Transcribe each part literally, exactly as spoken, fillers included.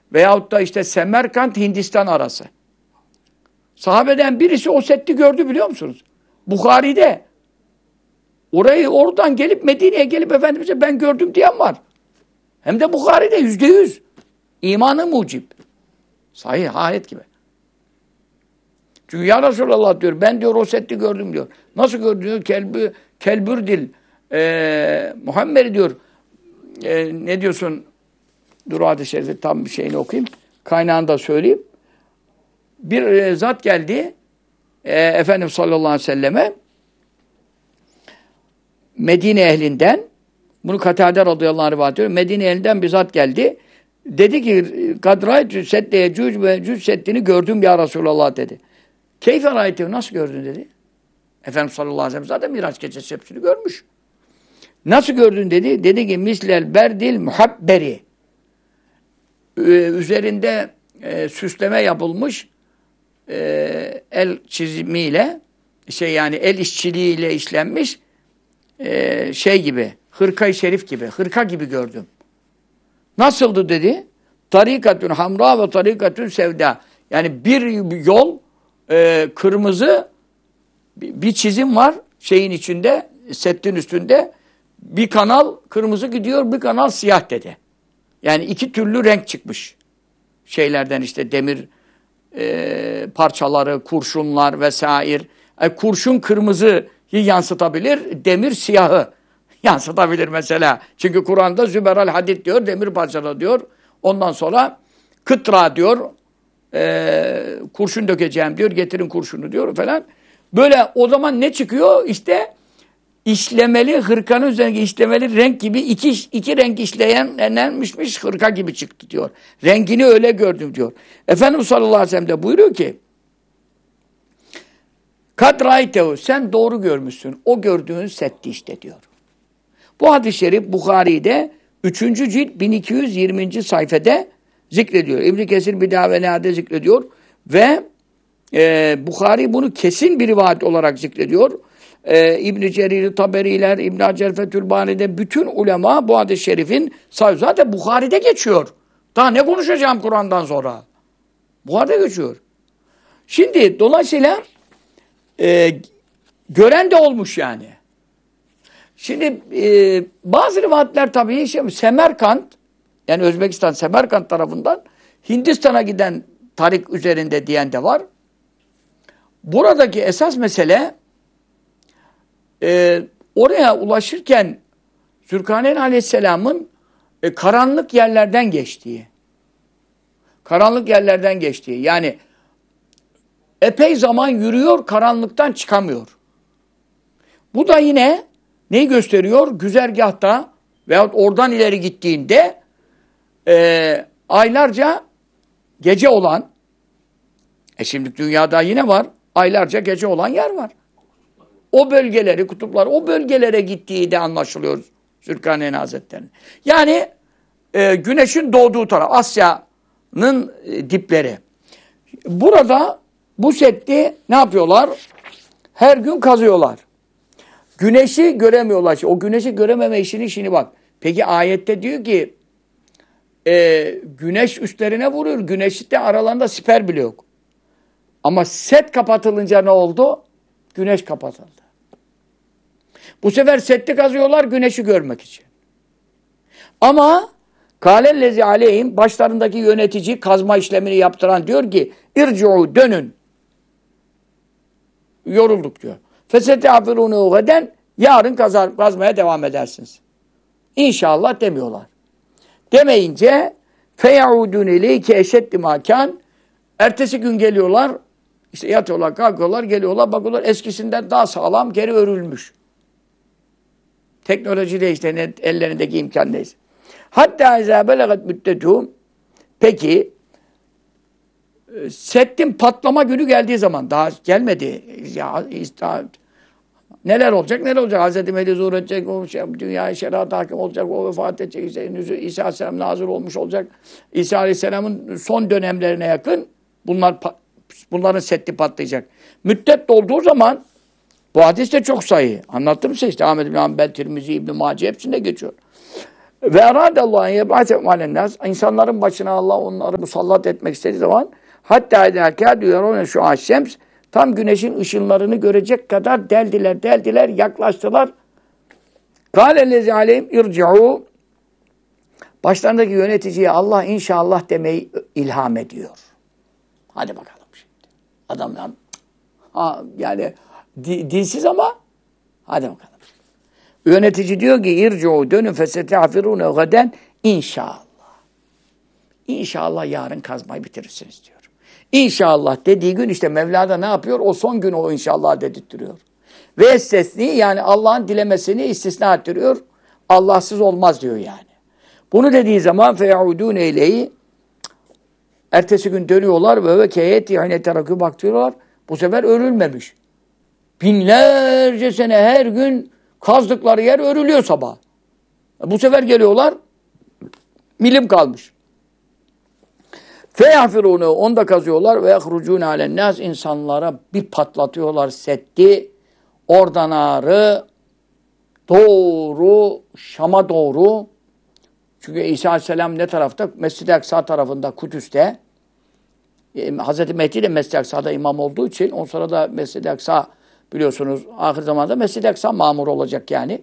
veyahut da işte Semerkant Hindistan arası. Sahabeden birisi o setti gördü biliyor musunuz? Bukhari'de. Orayı oradan gelip Medine'ye gelip Efendimiz'e ben gördüm diyen var. Hem de Bukhari'de yüzde yüz. İmanı mucib. Sahih ayet gibi. Çünkü ya Resulallah diyor ben diyor o setti gördüm diyor. Nasıl gördün diyor? Kelbü, kelbürdil e, Muhammed diyor e, ne diyorsun? Dur hadis-i şerifi tam bir şeyini okuyayım. Kaynağını da söyleyeyim. Bir e, zat geldi e, Efendimiz sallallahu aleyhi ve selleme Medine ehlinden bunu Katade radıyallahu anh rivayet ediyor. Medine ehlinden bir zat geldi. Dedi ki kadraytü sette yecüc ve yecüc settini gördüm ya Resulallah dedi. Keyfe raytehu nasıl gördün dedi. Efendimiz sallallahu aleyhi ve sellem zaten Miraç gecesi hepsini görmüş. Nasıl gördün dedi. Dedi ki mislel berdil muhabberi. Ee, üzerinde e, süsleme yapılmış e, el çizimiyle şey yani el işçiliğiyle işlenmiş e, şey gibi hırka-i şerif gibi hırka gibi gördüm. Nasıldı dedi. Tarikatun hamra ve tarikatun sevda. Yani bir yol e, kırmızı bir çizim var şeyin içinde settin üstünde bir kanal kırmızı gidiyor bir kanal siyah dedi. Yani iki türlü renk çıkmış. Şeylerden işte demir e, parçaları, kurşunlar vesaire. E, kurşun kırmızıyı yansıtabilir, demir siyahı yansıtabilir mesela. Çünkü Kur'an'da züberal hadid diyor, demir parçaları diyor. Ondan sonra kıtra diyor, e, kurşun dökeceğim diyor, getirin kurşunu diyor falan. Böyle o zaman ne çıkıyor? İşte işlemeli, hırkanın üzerindeki işlemeli renk gibi iki, iki renk işleyenlenmişmiş hırka gibi çıktı diyor. Rengini öyle gördüm diyor. Efendimiz sallallahu aleyhi ve sellem de buyuruyor ki kad raytehu sen doğru görmüşsün. O gördüğün setti işte diyor. Bu hadis-i şerif Bukhari'de üçüncü cilt bin iki yüz yirminci sayfada zikrediyor. İbn Kesir Bidâ ve Nihâ'de zikrediyor ve e, Bukhari bunu kesin bir rivayet olarak zikrediyor. Ee, İbn-i Cerir, Taberiler, İbn-i Hacer Fethülbâri'de bütün ulema bu hadis-i şerifin sahibi. Zaten Bukhari'de geçiyor. Daha ne konuşacağım Kur'an'dan sonra? Bukhari'de geçiyor. Şimdi dolayısıyla e, gören de olmuş yani. Şimdi e, bazı rivayetler tabii şey, Semerkant yani Özbekistan Semerkant tarafından Hindistan'a giden tarik üzerinde diyen de var. Buradaki esas mesele Ee, oraya ulaşırken Zülkarneyn Aleyhisselam'ın e, karanlık yerlerden geçtiği. Karanlık yerlerden geçtiği. Yani epey zaman yürüyor, karanlıktan çıkamıyor. Bu da yine neyi gösteriyor? Güzergahta veyahut oradan ileri gittiğinde e, aylarca gece olan e şimdi dünyada yine var. Aylarca gece olan yer var. O bölgeleri, kutuplar, o bölgelere gittiği de anlaşılıyor Zülkarneyn Hazretleri'nin. Yani e, güneşin doğduğu taraf, Asya'nın e, dipleri. Burada bu setti ne yapıyorlar? Her gün kazıyorlar. Güneşi göremiyorlar. O güneşi görememe işini işini bak. Peki ayette diyor ki e, güneş üstlerine vuruyor. Güneşte aralarında siper bile yok. Ama set kapatılınca ne oldu? Güneş kapatıldı. Bu sefer setti kazıyorlar güneşi görmek için. Ama kâlellezi aleyhim başlarındaki yönetici kazma işlemini yaptıran diyor ki irci'u dönün. Yorulduk diyor. Fesetâfirûnû geden yarın kazar, kazmaya devam edersiniz. İnşallah demiyorlar. Demeyince feyaudûn ileyke eşeddi mâkân ertesi gün geliyorlar İşte yatıyorlar, kalkıyorlar, geliyorlar, bakıyorlar eskisinden daha sağlam, geri örülmüş. Teknoloji de işte ellerindeki imkan neyse. Hatta izâ belegat müddetuhum peki settin patlama günü geldiği zaman daha gelmedi. Ya daha, neler olacak, neler olacak? Hazreti Mehdi zuhur edecek, o şey, dünyaya şeriat hakim olacak, o vefat edecek, işte, İsa Aleyhisselam nazır olmuş olacak. İsa Aleyhisselam'ın son dönemlerine yakın bunlar bunların setti patlayacak. Müddet dolduğu zaman bu hadis de çok sahih. Anlattım size işte Ahmed bin Hanbel, Tirmizi, İbn-i Mace hepsinde geçiyor. Ve eradallahu yeb'ate ma'len-nas, insanların başına Allah onları musallat etmek istediği zaman hatta idâ kâdû yerûne şuâ'ş-şems, tam güneşin ışınlarını görecek kadar deldiler, deldiler, yaklaştılar. Kâlellezî aleyhim irci'û, başlarındaki yöneticiye Allah inşallah demeyi ilham ediyor. Hadi bakalım şimdi. Adam yani, ha, yani di, dinsiz ama hadi bakalım. Yönetici diyor ki irci'û dönün fesetehfirûne gaden inşallah. İnşallah yarın kazmayı bitirirsiniz diyor. İnşallah dediği gün işte Mevla da ne yapıyor? O son gün o inşallah dedirtiyor. Ve estesni, yani Allah'ın dilemesini istisna ettiriyor. Allahsız olmaz diyor yani. Bunu dediği zaman feyaudûne ileyhi, ertesi gün dönüyorlar ve ve keyeti yine terakü bakıyorlar. Bu sefer örülmemiş. Binlerce sene her gün kazdıkları yer örülüyor sabah. Bu sefer geliyorlar, milim kalmış. Feyahfirûne, onu da kazıyorlar ve yahrucûne alennâs, insanlara bir patlatıyorlar seddi. Oradan ağrı doğru Şam'a doğru. Çünkü İsa Aleyhisselam ne tarafta? Mescid-i Aksa tarafında, Kudüs'te. E, Hazreti Mehdi de Mescid-i Aksa'da imam olduğu için, on sonra da Mescid-i Aksa biliyorsunuz ahir zamanda Mescid-i Aksa mamur olacak yani.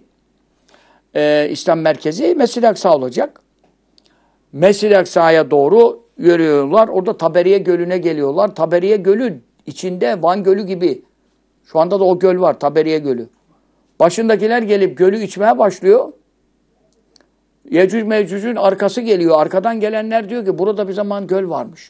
E, İslam merkezi Mescid-i Aksa olacak. Mescid-i Aksa'ya doğru yürüyorlar. Orada Taberiye Gölü'ne geliyorlar. Taberiye Gölü içinde Van Gölü gibi. Şu anda da o göl var, Taberiye Gölü. Başındakiler gelip gölü içmeye başlıyor. Yecüc Mecüc'ün arkası geliyor. Arkadan gelenler diyor ki burada bir zaman göl varmış.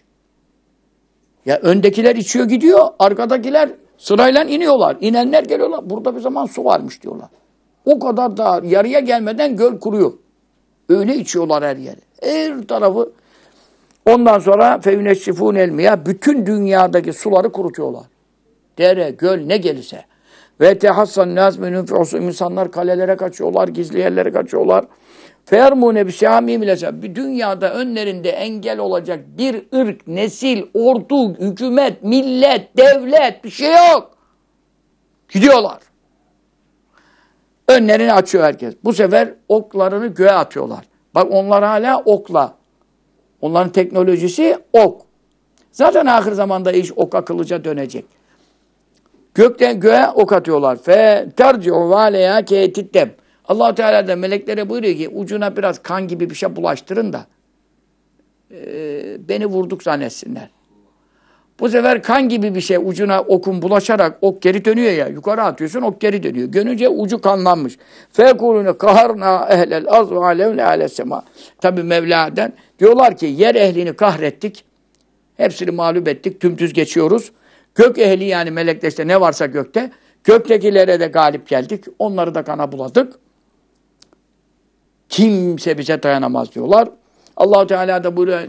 Ya öndekiler içiyor gidiyor. Arkadakiler sırayla iniyorlar. İnenler geliyorlar. Burada bir zaman su varmış diyorlar. O kadar da yarıya gelmeden göl kuruyor. Öyle içiyorlar her yeri. Her tarafı. Ondan sonra feyüneşşifûn elmiya, bütün dünyadaki suları kurutuyorlar. Dere, göl ne gelirse. Ve tehassan nâs minhum fi'usûm, insanlar kalelere kaçıyorlar, gizli yerlere kaçıyorlar. Fermûne bisâmîm ilesâ, bir dünyada önlerinde engel olacak bir ırk, nesil, ordu, hükümet, millet, devlet bir şey yok. Gidiyorlar. Önlerini açıyor herkes. Bu sefer oklarını göğe atıyorlar. Bak onlar hala okla. Onların teknolojisi ok. Zaten ahir zamanda iş ok akıllıca dönecek. Gökten göğe ok atıyorlar. Fe terci'u vâleya keytiddem. Allah-u Teala da meleklere buyuruyor ki ucuna biraz kan gibi bir şey bulaştırın da e, beni vurduk zannetsinler. Bu sefer kan gibi bir şey ucuna okun bulaşarak ok geri dönüyor ya. Yukarı atıyorsun ok geri dönüyor. Gönünce ucu kanlanmış. Fekulune kaharna ehlel az ve alevne alesema. Tabi Mevla'dan diyorlar ki yer ehlini kahrettik. Hepsini mağlup ettik. Tümtüz geçiyoruz. Gök ehli yani melekler işte ne varsa gökte. Göktekilere de galip geldik. Onları da kana buladık. Kimse bize dayanamaz diyorlar. Allah-u Teala da buyuruyor.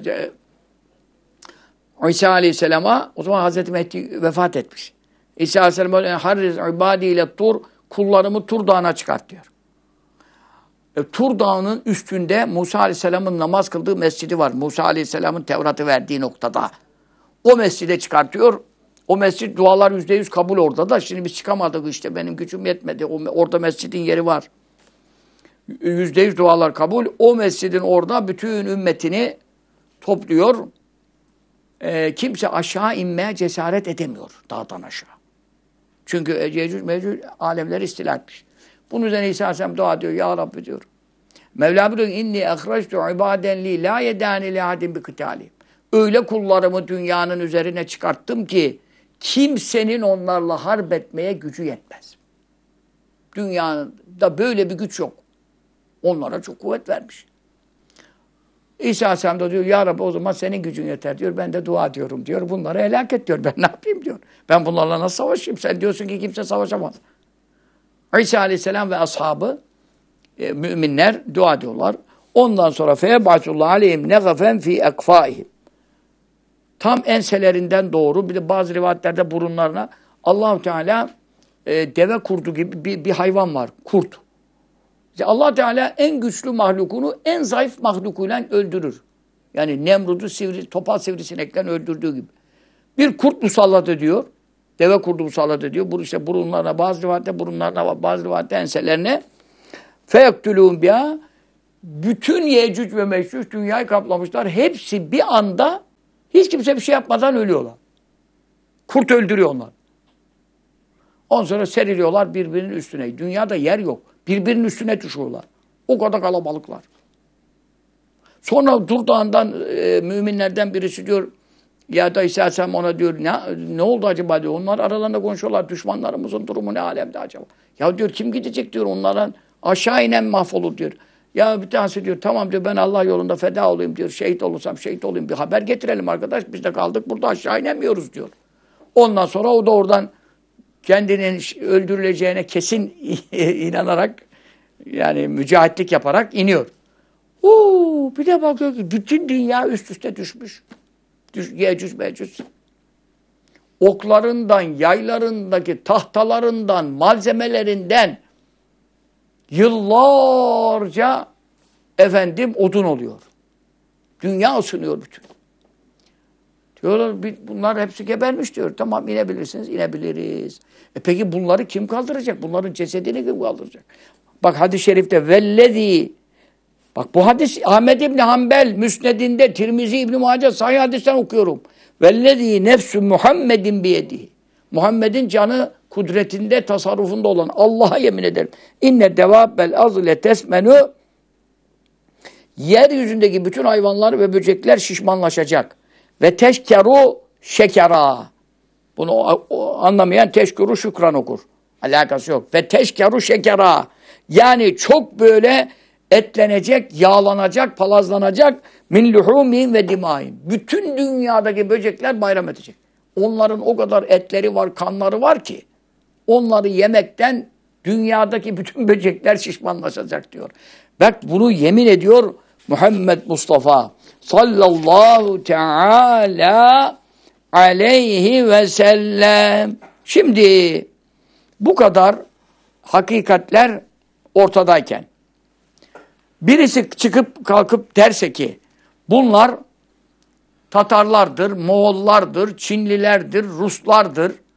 İsa Aleyhisselam'a, o zaman Hazreti Mehdi vefat etmiş. İsa Aleyhisselam'a harriz ibadiyle tur, kullarımı Tur Dağı'na çıkart diyor. E, Tur Dağı'nın üstünde Musa Aleyhisselam'ın namaz kıldığı mescidi var. Musa Aleyhisselam'ın Tevrat'ı verdiği noktada. O mescide çıkartıyor. O mescid dualar yüzde yüz kabul orada da. Şimdi biz çıkamadık işte. Benim gücüm yetmedi. O, orada mescidin yeri var. Yüzde yüz dualar kabul. O mescidin orada bütün ümmetini topluyor. E, kimse aşağı inmeye cesaret edemiyor. Dağdan aşağı. Çünkü Yecüc Mecüc alemleri istila etmiş. Bunun üzerine İsa Aleyhisselam dua ediyor. Ya Rabbi diyor. Mevla diyor inni ehreçtu ibaden li la yedani li ahadin bi kıtali. Öyle kullarımı dünyanın üzerine çıkarttım ki kimsenin onlarla harp etmeye gücü yetmez. Dünyada böyle bir güç yok. Onlara çok kuvvet vermiş. İsa Aleyhisselam da diyor ya Rabbi o zaman senin gücün yeter diyor. Ben de dua ediyorum diyor. Bunları helak et diyor. Ben ne yapayım diyor. Ben bunlarla nasıl savaşayım? Sen diyorsun ki kimse savaşamaz. İsa Aleyhisselam ve ashabı e, müminler dua ediyorlar. Ondan sonra feyeb'atullah aleyhim negafen fi ekfaihim. Tam enselerinden doğru bir de bazı rivayetlerde burunlarına Allah-u Teala e, deve kurdu gibi bir, bir hayvan var. Kurt. İşte Allah Teala en güçlü mahlukunu en zayıf mahlukuyla öldürür. Yani Nemrud'u sivri, topal sivrisinekle öldürdüğü gibi. Bir kurt musallat ediyor. Deve kurdu musallat ediyor. Bu işte burunlarına, bazı rivayette burunlarına, bazı rivayette enselerine. Feyektülûn biha. bütün Yecüc ve Mecüc dünyayı kaplamışlar. Hepsi bir anda hiç kimse bir şey yapmadan ölüyorlar. Kurt öldürüyor onlar. Ondan sonra seriliyorlar birbirinin üstüne. Dünyada yer yok. Birbirinin üstüne düşüyorlar. O kadar kalabalıklar. Sonra Durdağ'ından e, müminlerden birisi diyor, ya da İsa Aleyhisselam ona diyor, ne, ne oldu acaba diyor. Onlar aralarında konuşuyorlar. Düşmanlarımızın durumu ne alemde acaba? Ya diyor, kim gidecek diyor, onlardan aşağı inen mahvolur diyor. Ya bir tanesi diyor, tamam diyor, ben Allah yolunda feda olayım diyor. Şehit olursam şehit olayım, bir haber getirelim arkadaş. Biz de kaldık burada, aşağı inemiyoruz diyor. Ondan sonra o da oradan kendinin öldürüleceğine kesin inanarak, yani mücahitlik yaparak iniyor. Oo, bir de bakıyor ki bütün dünya üst üste düşmüş. Düş, Yecüc Mecüc. Oklarından, yaylarındaki tahtalarından, malzemelerinden yıllarca efendim odun oluyor. Dünya ısınıyor bütün. Diyorlar bunlar hepsi gebermiş diyor. Tamam, inebilirsiniz, inebiliriz. E peki bunları kim kaldıracak? Bunların cesedini kim kaldıracak? Bak hadis-i şerifte vellezî, bak bu hadis Ahmed İbni Hanbel Müsned'inde, Tirmizi İbni Mace sahih hadisten okuyorum. Vellezî nefsü Muhammedin biyedihi. Muhammed'in canı kudretinde, tasarrufunda olan Allah'a yemin ederim. İnne devâbbel azle tesmenü, yeryüzündeki bütün hayvanlar ve böcekler şişmanlaşacak. Ve teşkeru şekera. Bunu o, o, anlamayan teşkuru şükran okur. Alakası yok. Ve teşkeru şekera. Yani çok böyle etlenecek, yağlanacak, palazlanacak min luhumin ve dimain. Bütün dünyadaki böcekler bayram edecek. Onların o kadar etleri var, kanları var ki onları yemekten dünyadaki bütün böcekler şişmanlaşacak diyor. Bak bunu yemin ediyor Muhammed Mustafa sallallahu teala aleyhi ve sellem. Şimdi bu kadar hakikatler ortadayken birisi çıkıp kalkıp derse ki bunlar Tatarlardır, Moğollardır, Çinlilerdir, Ruslardır.